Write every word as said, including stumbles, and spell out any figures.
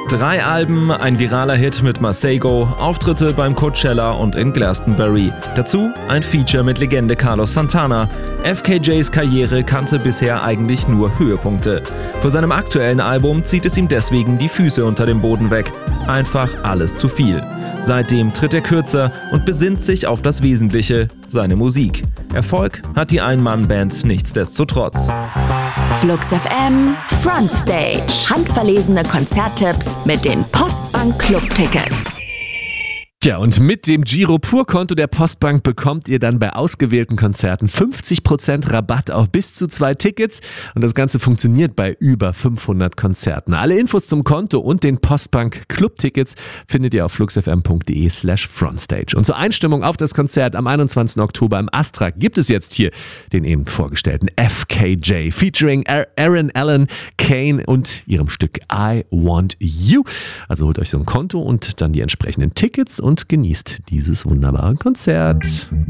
Drei Alben, ein viraler Hit mit Masego, Auftritte beim Coachella und in Glastonbury. Dazu ein Feature mit Legende Carlos Santana. F K Js Karriere kannte bisher eigentlich nur Höhepunkte. Für seinem aktuellen Album zieht es ihm deswegen die Füße unter dem Boden weg. Einfach alles zu viel. Seitdem tritt er kürzer und besinnt sich auf das Wesentliche, seine Musik. Erfolg hat die Ein-Mann-Band nichtsdestotrotz. Flux F M Frontstage. Handverlesene Konzerttipps mit den Postbank Club-Tickets. Tja, und mit dem Giro-Pur-Konto der Postbank bekommt ihr dann bei ausgewählten Konzerten fünfzig Prozent Rabatt auf bis zu zwei Tickets. Und das Ganze funktioniert bei über fünfhundert Konzerten. Alle Infos zum Konto und den Postbank Club-Tickets findet ihr auf fluxfm.de slash frontstage. Und zur Einstimmung auf das Konzert am einundzwanzigsten Oktober im Astra gibt es jetzt hier den eben vorgestellten F K J featuring Aaron Allen, Kane und ihrem Stück I Want You. Also holt euch so ein Konto und dann die entsprechenden Tickets und genießt dieses wunderbare Konzert.